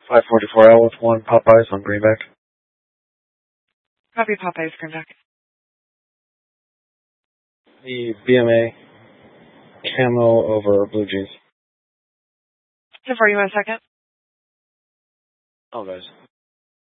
544 L with 1 Popeyes on Greenback. Copy Popeyes, Greenback. The BMA camo over blue jeans. 10-4, you want a second? Oh, guys.